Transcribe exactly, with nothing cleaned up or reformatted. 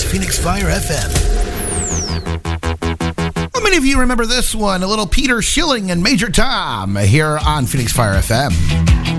Phoenix Fire F M. How many of you remember this one? A little Peter Schilling and Major Tom here on Phoenix Fire F M.